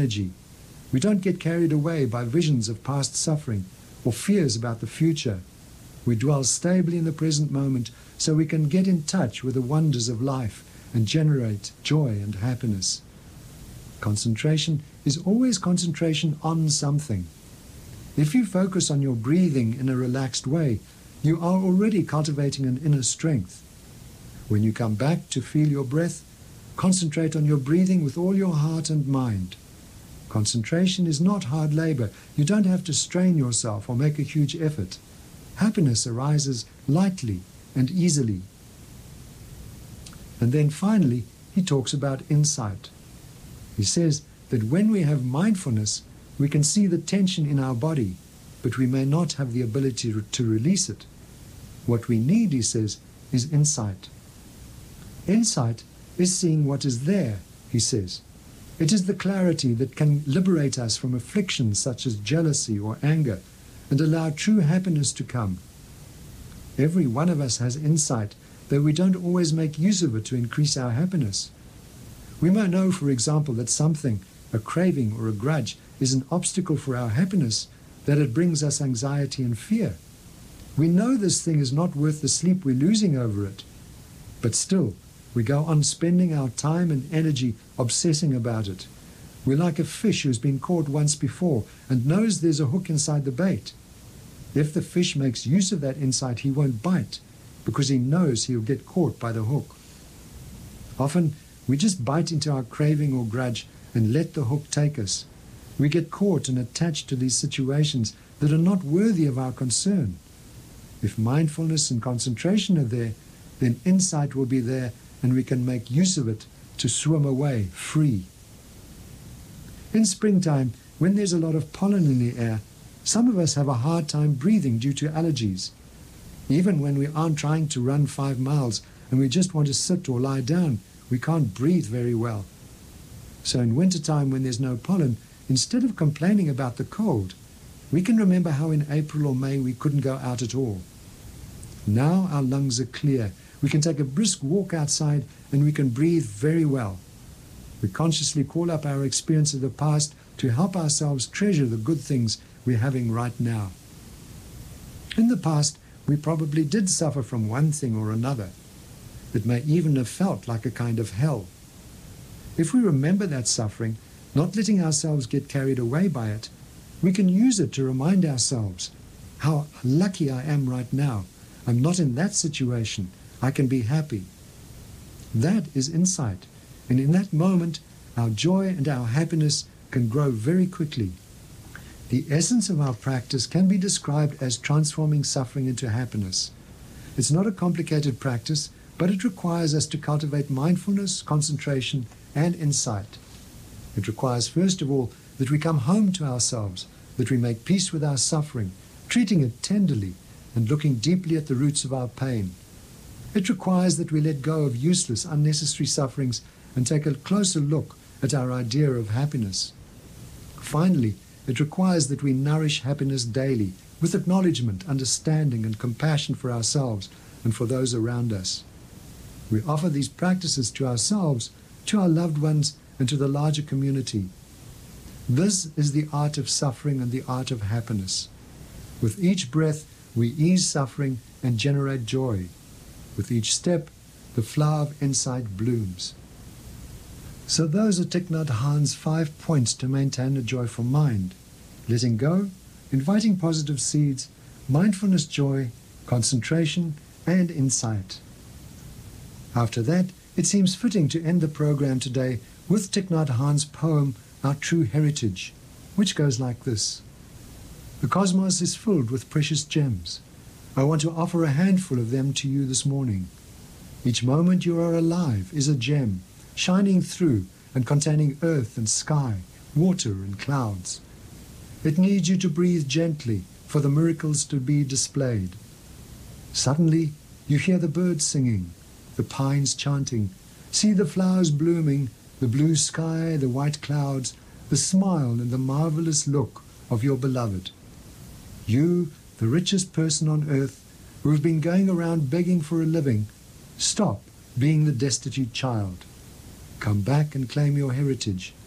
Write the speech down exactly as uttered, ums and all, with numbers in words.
energy. We don't get carried away by visions of past suffering or fears about the future. We dwell stably in the present moment so we can get in touch with the wonders of life and generate joy and happiness. Concentration is always concentration on something. If you focus on your breathing in a relaxed way, you are already cultivating an inner strength. When you come back to feel your breath, concentrate on your breathing with all your heart and mind. Concentration is not hard labor. You don't have to strain yourself or make a huge effort. Happiness arises lightly and easily. And then finally, he talks about insight. He says that when we have mindfulness, we can see the tension in our body, but we may not have the ability to release it. What we need, he says, is insight. Insight is seeing what is there, he says. It is the clarity that can liberate us from afflictions such as jealousy or anger and allow true happiness to come. Every one of us has insight, though we don't always make use of it to increase our happiness. We may know, for example, that something, a craving or a grudge, is an obstacle for our happiness, that it brings us anxiety and fear. We know this thing is not worth the sleep we're losing over it, but still, we go on spending our time and energy obsessing about it. We're like a fish who's been caught once before and knows there's a hook inside the bait. If the fish makes use of that insight, he won't bite, because he knows he'll get caught by the hook. Often, we just bite into our craving or grudge and let the hook take us. We get caught and attached to these situations that are not worthy of our concern. If mindfulness and concentration are there, then insight will be there and we can make use of it to swim away free. In springtime, when there's a lot of pollen in the air, some of us have a hard time breathing due to allergies. Even when we aren't trying to run five miles and we just want to sit or lie down, we can't breathe very well. So in wintertime, when there's no pollen, instead of complaining about the cold, we can remember how in April or May we couldn't go out at all. Now our lungs are clear. We can take a brisk walk outside and we can breathe very well. We consciously call up our experience of the past to help ourselves treasure the good things we're having right now. In the past, we probably did suffer from one thing or another. It may even have felt like a kind of hell. If we remember that suffering, not letting ourselves get carried away by it, we can use it to remind ourselves how lucky I am right now. I'm not in that situation. I can be happy. That is insight. And in that moment, our joy and our happiness can grow very quickly. The essence of our practice can be described as transforming suffering into happiness. It's not a complicated practice, but it requires us to cultivate mindfulness, concentration, and insight. It requires, first of all, that we come home to ourselves, that we make peace with our suffering, treating it tenderly and looking deeply at the roots of our pain. It requires that we let go of useless, unnecessary sufferings and take a closer look at our idea of happiness. Finally, it requires that we nourish happiness daily with acknowledgement, understanding, and compassion for ourselves and for those around us. We offer these practices to ourselves, to our loved ones, and to the larger community. This is the art of suffering and the art of happiness. With each breath, we ease suffering and generate joy. With each step, the flower of insight blooms. So those are Thich Nhat Hanh's five points to maintain a joyful mind: letting go, inviting positive seeds, mindfulness, joy, concentration, and insight. After that, it seems fitting to end the program today with Thich Nhat Hanh's poem, Our True Heritage, which goes like this. The cosmos is filled with precious gems. I want to offer a handful of them to you this morning. Each moment you are alive is a gem, shining through and containing earth and sky, water and clouds. It needs you to breathe gently for the miracles to be displayed. Suddenly, you hear the birds singing, the pines chanting, see the flowers blooming, the blue sky, the white clouds, the smile and the marvelous look of your beloved. You, the richest person on earth, who have been going around begging for a living, stop being the destitute child. Come back and claim your heritage.